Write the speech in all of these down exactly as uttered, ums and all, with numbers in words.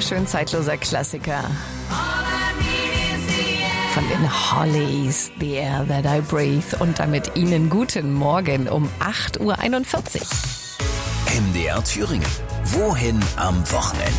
wunderschön zeitloser Klassiker von den Hollies, The Air That I Breathe. Und damit Ihnen guten Morgen um acht Uhr einundvierzig. M D R Thüringen. Wohin am Wochenende?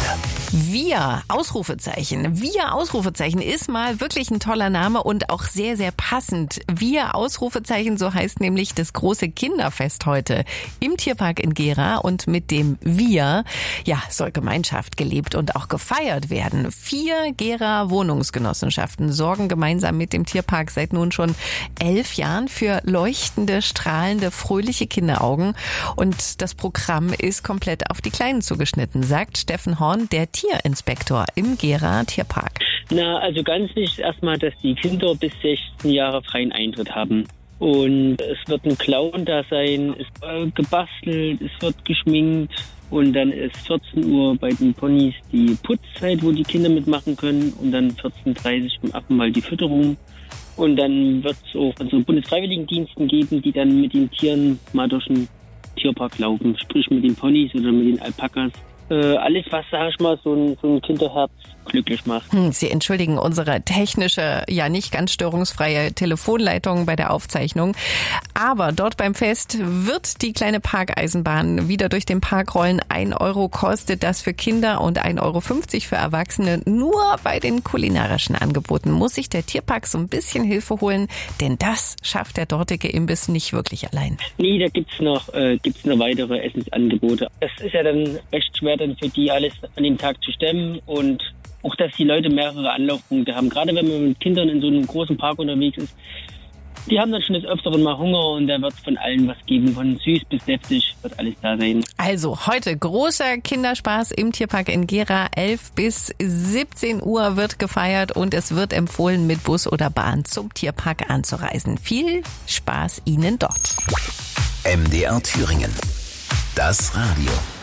Wir, Ausrufezeichen. Wir, Ausrufezeichen ist mal wirklich ein toller Name und auch sehr, sehr passend. Wir, Ausrufezeichen, so heißt nämlich das große Kinderfest heute im Tierpark in Gera. Und mit dem Wir, ja, soll Gemeinschaft gelebt und auch gefeiert werden. Vier Gera Wohnungsgenossenschaften sorgen gemeinsam mit dem Tierpark seit nun schon elf Jahren für leuchtende, strahlende, fröhliche Kinderaugen. Und das Programm ist komplett auf die Kleinen zugeschnitten, sagt Steffen Horn, der Tierinspektor im Gera Tierpark. Na, also ganz wichtig ist erstmal, dass die Kinder bis sechzehn Jahre freien Eintritt haben. Und es wird ein Clown da sein, es wird gebastelt, es wird geschminkt. Und dann ist vierzehn Uhr bei den Ponys die Putzzeit, wo die Kinder mitmachen können. Und dann vierzehn Uhr dreißig beim Affenball die Fütterung. Und dann wird es auch unsere Bundesfreiwilligendiensten geben, die dann mit den Tieren mal durch den Tierpark laufen. Sprich mit den Ponys oder mit den Alpakas. Äh, alles, was, sag ich mal, so ein, so ein Kinderherz glücklich macht. Sie entschuldigen unsere technische, ja nicht ganz störungsfreie Telefonleitung bei der Aufzeichnung. Aber dort beim Fest wird die kleine Parkeisenbahn wieder durch den Park rollen. Ein Euro kostet das für Kinder und ein Euro fünfzig für Erwachsene. Nur bei den kulinarischen Angeboten muss sich der Tierpark so ein bisschen Hilfe holen, denn das schafft der dortige Imbiss nicht wirklich allein. Nee, da gibt's noch, äh, gibt's noch weitere Essensangebote. Es ist ja dann recht schwer, dann für die alles an dem Tag zu stemmen und auch, dass die Leute mehrere Anlaufpunkte haben. Gerade wenn man mit Kindern in so einem großen Park unterwegs ist, die haben dann schon des Öfteren mal Hunger und da wird es von allen was geben. Von süß bis deftig wird alles da sein. Also heute großer Kinderspaß im Tierpark in Gera. elf bis siebzehn Uhr wird gefeiert und es wird empfohlen, mit Bus oder Bahn zum Tierpark anzureisen. Viel Spaß Ihnen dort. M D R Thüringen. Das Radio.